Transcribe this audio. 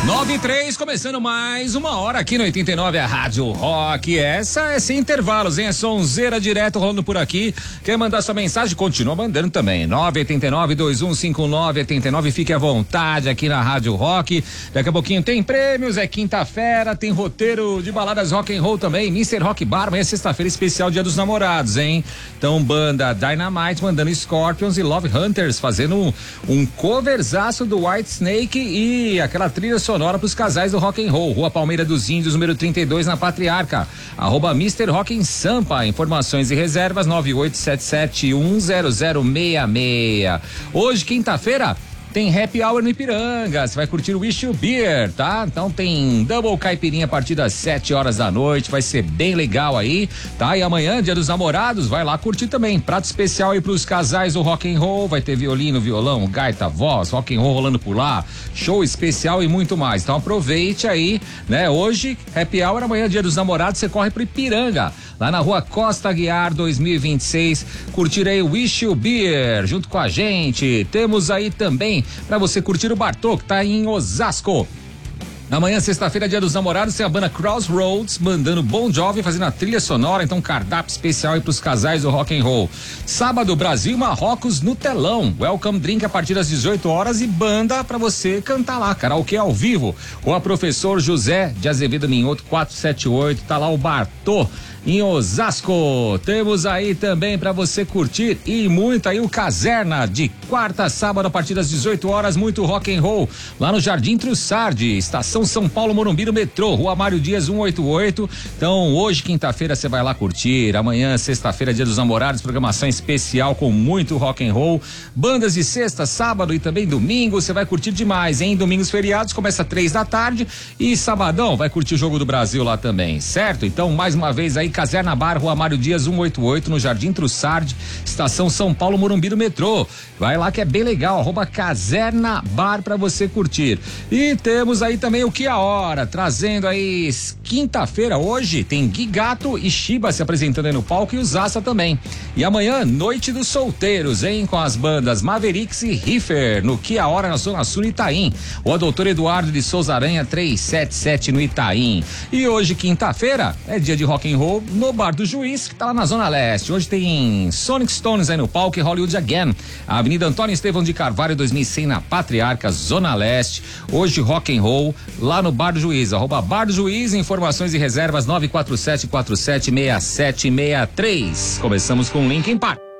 9:03, começando mais uma hora aqui no 89, a Rádio Rock. Essa é sem intervalos, hein? É sonzeira direto rolando por aqui. Quer mandar sua mensagem? Continua mandando também. 989-2159-89. Fique à vontade aqui na Rádio Rock. Daqui a pouquinho tem prêmios, é quinta-feira, tem roteiro de baladas rock and roll também. Mr. Rock Bar, amanhã é sexta-feira especial Dia dos Namorados, hein? Então, banda Dynamite mandando Scorpions e Love Hunters fazendo um coverzaço do White Snake e aquela trilha sonora para os casais do rock and roll. Rua Palmeira dos Índios, número 32, na Patriarca. @Mr. Rock em Sampa. Informações e reservas 9877-10066. Hoje, quinta-feira, tem happy hour no Ipiranga, você vai curtir o Wish You Beer, tá? Então tem double caipirinha a partir das 7 horas da noite, vai ser bem legal aí, tá? E amanhã, Dia dos Namorados, vai lá curtir também, prato especial aí pros casais do rock and roll, vai ter violino, violão, gaita, voz, rock and roll rolando por lá, show especial e muito mais. Então aproveite aí, né? Hoje, happy hour, amanhã, Dia dos Namorados, você corre pro Ipiranga, lá na Rua Costa Aguiar 2026, curtir aí o Wish You Beer junto com a gente. Temos aí também pra você curtir o Bartô, que tá em Osasco. Amanhã, sexta-feira, Dia dos Namorados, tem a banda Crossroads mandando Bon Jovi, fazendo a trilha sonora, então cardápio especial aí pros casais do rock and roll. Sábado, Brasil e Marrocos no telão, welcome drink a partir das 18 horas e banda pra você cantar lá, karaokê ao vivo, com a Professor José de Azevedo Minhoto 478, tá lá o Bartô em Osasco. Temos aí também pra você curtir e muito aí o Caserna, de quarta a sábado a partir das 18 horas, muito rock and roll, lá no Jardim Trussardi, estação São Paulo Morumbi, no metrô, Rua Mário Dias 188. Então hoje, quinta-feira, você vai lá curtir, amanhã, sexta-feira, Dia dos Namorados, programação especial com muito rock and roll, bandas de sexta, sábado e também domingo, você vai curtir demais, hein? Domingos feriados, começa 3 da tarde e sabadão vai curtir o Jogo do Brasil lá também, certo? Então, mais uma vez aí, Caserna Bar, Rua Mário Dias 188, no Jardim Trussardi, estação São Paulo Morumbi, do metrô. Vai lá que é bem legal, @Caserna Bar pra você curtir. E temos aí também o Que a Hora, trazendo aí quinta-feira, hoje tem Gui Gato e Shiba se apresentando aí no palco e o Zaça também. E amanhã, Noite dos Solteiros, hein? Com as bandas Mavericks e Riffer, no Que a Hora, na Zona Sul, no Itaim. O Doutor Eduardo de Souza Aranha 377 no Itaim. E hoje, quinta-feira, é dia de rock and roll no Bar do Juiz, que tá lá na Zona Leste. Hoje tem Sonic Stones aí no palco e Hollywood Again. A Avenida Antônio Estevão de Carvalho 2100 na Patriarca, Zona Leste. Hoje rock and roll lá no Bar do Juiz. @Bar do Juiz, informações e reservas 947476763. Começamos com Linkin Park.